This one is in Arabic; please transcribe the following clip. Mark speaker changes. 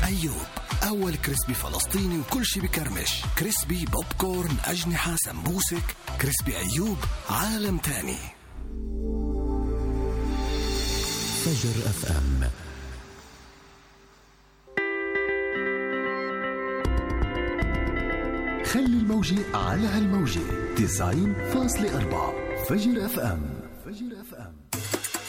Speaker 1: أيوب، أول كريسبي فلسطيني وكل شي بكرمش. كريسبي بوب كورن، أجنحة، سمبوسك. كريسبي أيوب عالم تاني.
Speaker 2: فجر اف ام. خلي الموجة على هالموجة 90.4 فجر اف ام. فجر اف ام.